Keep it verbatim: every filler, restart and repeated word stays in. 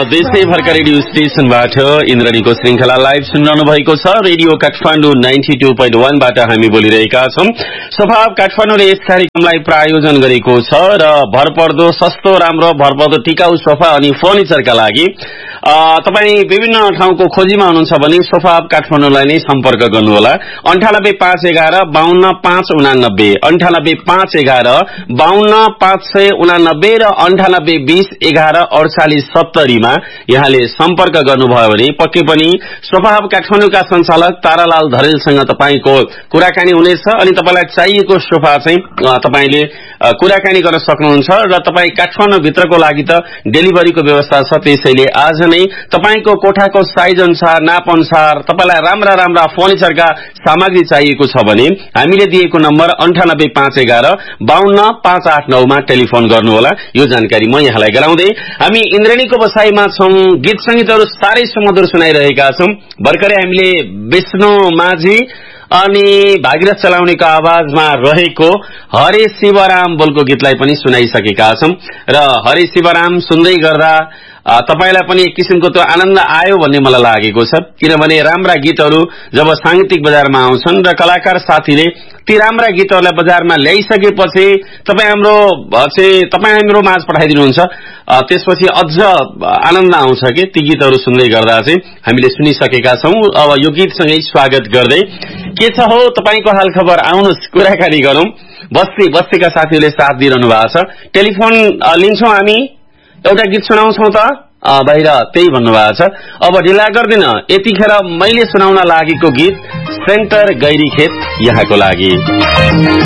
देशैभरका radio स्टेशनबाट इन्द्रणीको श्रृंखला live सुनिरहनु भएको छ। Radio Kathmandu ninety two point वन बाट हामी बोलिरहेका छौं। स्वभाव काठमाडौँले यस कार्यक्रमलाई प्रायोजन गरेको छ र भरपर्दो सस्तो राम्रो भरपर्दो टिकाउ सोफा अनि फर्निचरका लागि तपाई विभिन्न ठाउँको खोजीमा हुनुहुन्छ भने स्वभाव काठमाडौँलाई नै सम्पर्क गर्नुहोला। अन्ठानब्बे पाँच एघार बाहन्न पाँच उनानब्बे अन्ठानब्बे पाँच एघार बाहन्न पाँच सय उनानब्बे र अन्ठानब्बे बीस एघार अडचालिस सत्तरीमा यहाँले सम्पर्क गर्नुभयो भने पक्कै पनि स्वभाव काठमाडौँका सञ्चालक तारालाल धरेलसँग तपाईको कुराकानी हुनेछ अनि तपाईलाई चाहिएको सोफा चाहिँ तपाईले कुराकानी गर्न सक्नुहुन्छ र तपाई काठमाडौँ भित्रको लागि त डेलिभरीको व्यवस्था छ। त्यसैले आज नै तपाईको कोठाको साइज अनुसार नाप अनुसार तपाईलाई राम्रा राम्रा फर्निचरका सामग्री चाहिएको छ भने हामीले दिएको नम्बर अन्ठानब्बे पाँच एघार बाहन्न पाँच आठ नौ मा टेलिफोन गर्नुहोला। यो जानकारी म यहाँलाई गराउँदै हामी इन्द्रणीको बसाईमा छौं। गीत संगीतहरू साह्रै सुमधुर सुनाइरहेका छौं। भर्खरै हामीले विष्णु माझी अनि भागीरथ चलाउनेको आवाजमा रहेको हरे शिवराम बोलको गीतलाई पनि सुनाइसकेका छौं र हरे शिवराम सुन्दै गर्दा तपाईलाई पनि एक किसिमको त्यो आनन्द आयो भन्ने मलाई लागेको छ। किनभने राम्रा गीतहरू जब सांगीतिक बजारमा आउँछन् र कलाकार साथीले ती राम्रा गीतहरूलाई बजारमा ल्याइसकेपछि तपाई हाम्रो चाहिँ तपाई हाम्रो माझ पठाइदिनुहुन्छ, त्यसपछि अझ आनन्द आउँछ के ती गीतहरू सुन्दै गर्दा चाहिँ हामीले सुनिसकेका छौं। अब यो गीतसँगै स्वागत गर्दै के छ हो तपाईको हाल खबर आउनुस् कुराकानी गरौं। बस्ती बस्तीका साथीहरूले साथ दिइरहनु भएको छ। टेलिफोन लिन्छौं हामी, एउटा गीत सुनाउँछौं त बाहिर त्यही भन्नुभएको छ। अब ढिला गर्दिन, यतिखेर मैले सुनाउन लागेको गीत सेन्टर गैरी खेत यहाँको लागि।